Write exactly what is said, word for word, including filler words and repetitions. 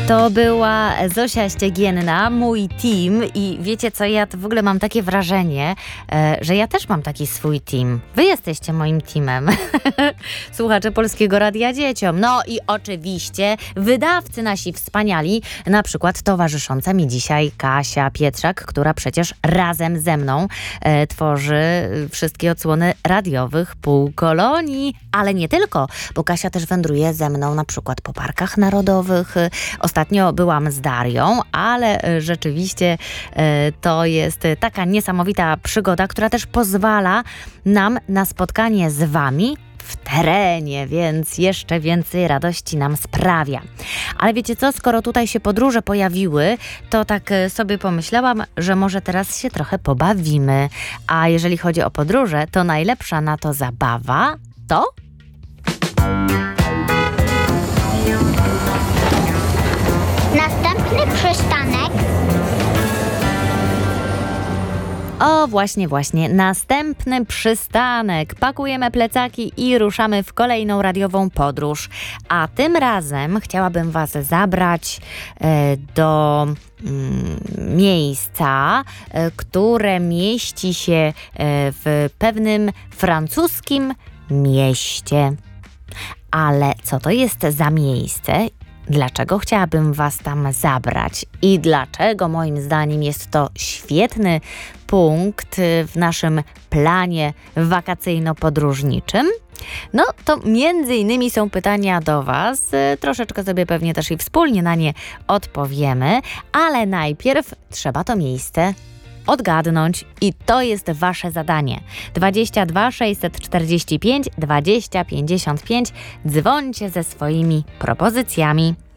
To była Zosia Ściegienna, mój team i wiecie co, ja to w ogóle mam takie wrażenie, e, że ja też mam taki swój team. Wy jesteście moim teamem. Słuchacze Polskiego Radia Dzieciom. No i oczywiście wydawcy nasi wspaniali, na przykład towarzysząca mi dzisiaj Kasia Pietrzak, która przecież razem ze mną e, tworzy wszystkie odsłony radiowych Półkolonii. Ale nie tylko, bo Kasia też wędruje ze mną na przykład po parkach narodowych. Ostatnio byłam z Darią, ale rzeczywiście to jest taka niesamowita przygoda, która też pozwala nam na spotkanie z wami w terenie, więc jeszcze więcej radości nam sprawia. Ale wiecie co, skoro tutaj się podróże pojawiły, to tak sobie pomyślałam, że może teraz się trochę pobawimy. A jeżeli chodzi o podróże, to najlepsza na to zabawa to... Następny przystanek. O, właśnie, właśnie. Następny przystanek. Pakujemy plecaki i ruszamy w kolejną radiową podróż. A tym razem chciałabym was zabrać e, do mm, miejsca, e, które mieści się e, w pewnym francuskim mieście. Ale co to jest za miejsce? Dlaczego chciałabym was tam zabrać i dlaczego moim zdaniem jest to świetny punkt w naszym planie wakacyjno-podróżniczym? No to między innymi są pytania do was, troszeczkę sobie pewnie też i wspólnie na nie odpowiemy, ale najpierw trzeba to miejsce odgadnąć i to jest wasze zadanie. dwadzieścia dwa sześćset czterdzieści pięć dwadzieścia pięćdziesiąt pięć. Dzwońcie ze swoimi propozycjami.